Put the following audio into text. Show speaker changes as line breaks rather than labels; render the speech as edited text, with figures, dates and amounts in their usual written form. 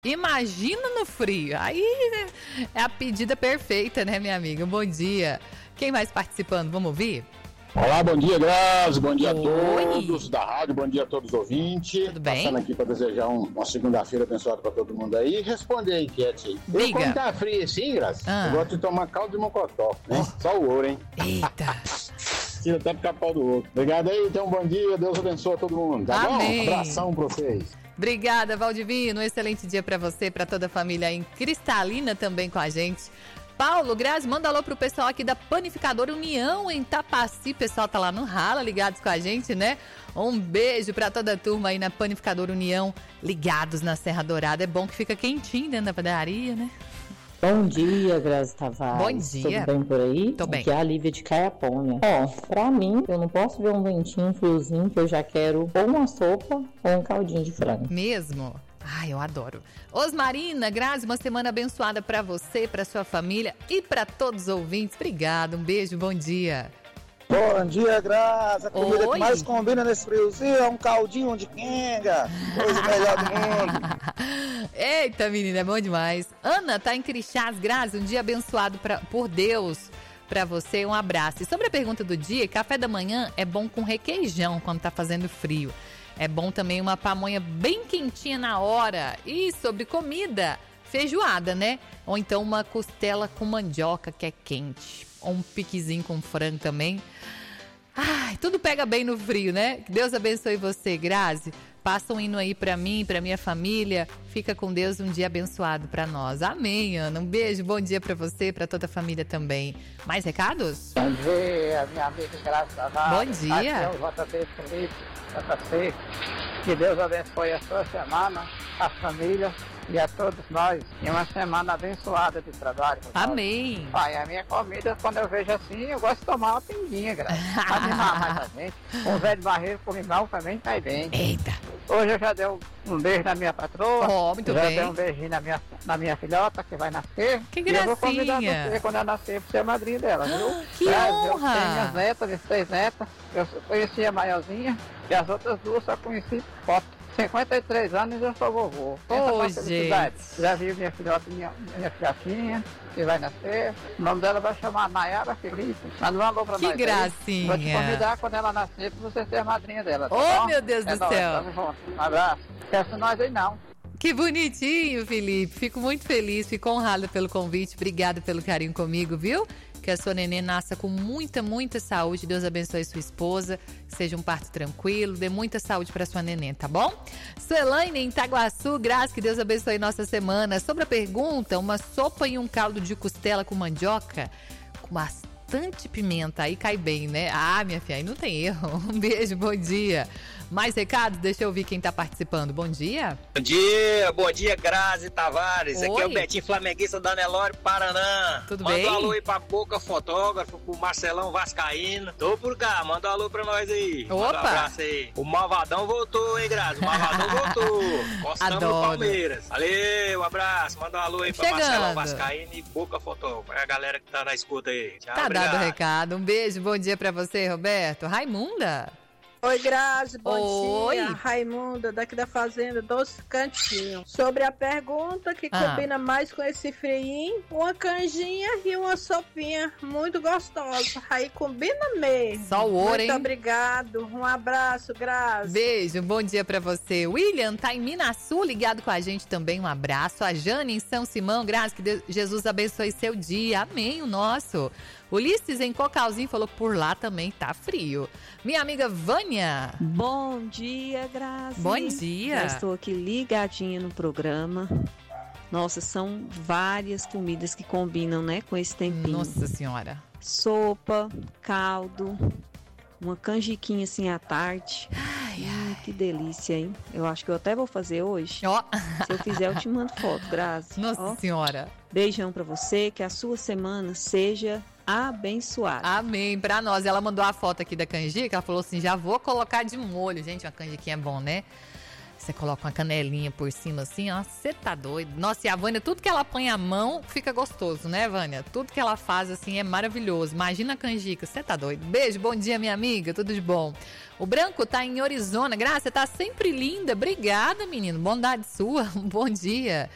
Imagina no frio. Aí é a pedida perfeita, né, minha amiga? Bom dia. Quem mais participando? Vamos ouvir?
Olá, bom dia, Grazi, bom dia a todos da rádio, bom dia a todos os ouvintes.
Tudo bem?
Passando aqui para desejar uma segunda-feira abençoada para todo mundo aí e responder a enquete aí.
Diga.
Como tá frio assim, Grazi? Eu gosto de tomar caldo de mocotó, né? Só o ouro, hein?
Eita.
Tira até ficar pau do outro. Obrigado aí, então bom dia, Deus abençoe a todo mundo, tá
Amém.
bom? Abração pra vocês.
Obrigada, Valdivino. Um excelente dia para você, para toda a família aí em Cristalina também com a gente. Paulo, Grazi, manda alô pro pessoal aqui da Panificadora União em Tapaci. O pessoal tá lá no Rala, ligados com a gente, né? Um beijo pra toda a turma aí na Panificadora União, ligados na Serra Dourada. É bom que fica quentinho dentro da padaria, né?
Bom dia, Grazi Tavares.
Bom dia.
Tudo bem por aí?
Tô bem.
Aqui é a Lívia de Caiapônia. Ó, pra mim, eu não posso ver um ventinho, um friozinho, que eu já quero ou uma sopa ou um caldinho de frango.
Mesmo? Ai, eu adoro. Osmarina, Grazi, uma semana abençoada pra você, pra sua família e pra todos os ouvintes. Obrigada, um beijo, bom dia.
Bom dia, Grazi. A comida
Oi.
que mais combina nesse friozinho é um caldinho de quenga. Coisa melhor do mundo.
Eita, menina, é bom demais. Ana tá em Crixás, Grazi, um dia abençoado por Deus pra você, um abraço. E sobre a pergunta do dia, café da manhã é bom com requeijão quando tá fazendo frio. É bom também uma pamonha bem quentinha na hora. E sobre comida, feijoada, né? Ou então uma costela com mandioca que é quente. Ou um piquezinho com frango também. Ai, tudo pega bem no frio, né? Que Deus abençoe você, Grazi. Passa um hino aí pra mim, pra minha família. Fica com Deus, um dia abençoado pra nós. Amém, Ana. Um beijo, bom dia pra você, pra toda a família também. Mais recados?
Bom dia, minha amiga Grazi Tavares.
Bom dia.
Aqui é o JB Felipe, JC. Que Deus abençoe a sua semana, a família e a todos nós. E uma semana abençoada de trabalho.
Amém.
Pai, a minha comida, quando eu vejo assim, eu gosto de tomar uma pinguinha, Grazi. Pra animar mais a gente. Um velho barreiro com limão também cai bem.
Eita.
Hoje eu já dei um beijo na minha patroa.
Oh, muito
já
bem.
dei um beijinho na minha filhota, que vai nascer.
Que
E eu vou convidar
gracinha.
você, quando ela nascer, pra ser a madrinha dela, viu?
Que
Grazi,
honra.
Eu tenho minhas netas, minhas 3 netas. Eu só conheci a maiorzinha e as outras 2 só conheci foto. 53 anos e eu sou vovô. Pensa
Ô,
na felicidade.
gente.
Já vi minha filhota, minha filhotinha, que vai nascer. O nome dela vai chamar Nayara Felipe. Manda um alô pra
Que
nós. aí.
gracinha.
Vou te convidar quando ela nascer pra você ser a madrinha dela. Tá
Ô,
bom?
meu Deus do
nóis,
céu.
tamo junto. Um abraço. Esquece nós aí não.
Que bonitinho, Felipe. Fico muito feliz, fico honrada pelo convite. Obrigada pelo carinho comigo, viu? Que a sua neném nasça com muita, muita saúde. Deus abençoe sua esposa. Que seja um parto tranquilo. Dê muita saúde para sua neném, tá bom? Suelaine, em Itaguaçu, Grazi, que Deus abençoe nossa semana. Sobre a pergunta, uma sopa e um caldo de costela com mandioca com bastante pimenta. Aí cai bem, né? Ah, minha filha, aí não tem erro. Um beijo, bom dia. Mais recados? Deixa eu ouvir quem tá participando. Bom dia.
Bom dia, Grazi Tavares.
Oi.
Aqui é o Betinho Flamenguista da Nelore, Paraná.
Tudo
manda
bem?
um alô aí pra Boca Fotógrafo, pro Marcelão Vascaíno. Tô por cá, manda um alô pra nós aí.
Opa.
Manda um abraço aí. O Malvadão voltou, hein, Grazi? O Malvadão voltou. Gostamos do
Adoro.
Palmeiras. Valeu, um abraço. Manda um alô aí pra
Chegando.
Marcelão Vascaíno e Boca Fotógrafo. É a galera que tá na escuta aí. Tchau,
Tá
obrigado.
dado o recado. Um beijo, bom dia pra você, Roberto. Raimunda?
Oi, Grazi, bom
Oi.
dia. Raimunda, daqui da Fazenda Doce Cantinho. Sobre a pergunta que combina mais com esse freinho, uma canjinha e uma sopinha muito gostosa. Aí combina mesmo.
Só o ouro, hein?
Muito obrigado. Um abraço, Grazi.
Beijo, bom dia pra você. William tá em Minasul, ligado com a gente também. Um abraço. A Jane em São Simão, Grazi, que Jesus abençoe seu dia. Amém, o nosso. Ulisses em Cocalzinho falou que por lá também tá frio. Minha amiga Vânia.
Bom dia, Grazi.
Bom dia.
Já estou aqui ligadinha no programa. Nossa, são várias comidas que combinam, né, com esse tempinho.
Nossa Senhora.
Sopa, caldo, uma canjiquinha assim à tarde. Que delícia, hein? Eu acho que eu até vou fazer hoje.
Ó.
Se eu fizer, eu te mando foto, Grazi.
Nossa
Ó.
Senhora.
Beijão pra você, que a sua semana seja abençoada.
Amém, pra nós. Ela mandou a foto aqui da canjica, ela falou assim, já vou colocar de molho. Gente, uma canjiquinha é bom, né? Você coloca uma canelinha por cima assim, ó, você tá doido. Nossa, e a Vânia, tudo que ela põe a mão fica gostoso, né, Vânia? Tudo que ela faz assim é maravilhoso. Imagina a canjica, você tá doido. Beijo, bom dia, minha amiga, tudo de bom. O Branco tá em Arizona. Graça, você tá sempre linda. Obrigada, menino. Bondade sua. Bom dia.